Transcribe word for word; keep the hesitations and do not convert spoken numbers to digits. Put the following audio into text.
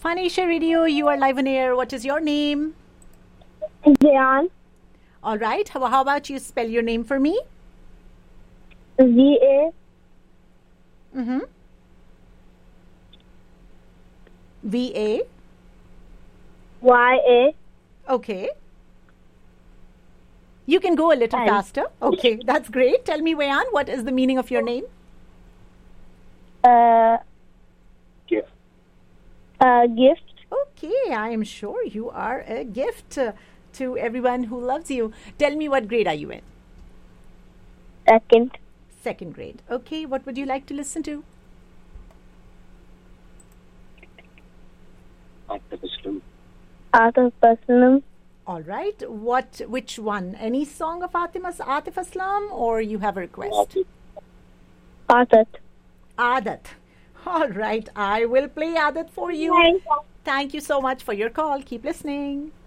Fun Asia Radio, you are live on air. What is your name? Zayan. All right. How, how about you spell your name for me? Z A. Mm-hmm. V A. Y A. Okay. You can go a little Fine. faster. Okay, that's great. Tell me, Wayan, what is the meaning of your name? Uh, Gift. uh, gift. Okay, I am sure you are a gift uh, to everyone who loves you. Tell me, what grade are you in? Second. Second grade. Okay, what would you like to listen to? Atif Aslam. Atif Aslam. All right. What? Which one? Any song of Atif, As- Atif Aslam, or you have a request? Atif. Adat. All right. I will play Adat for you. Thank you so much for your call. Keep listening.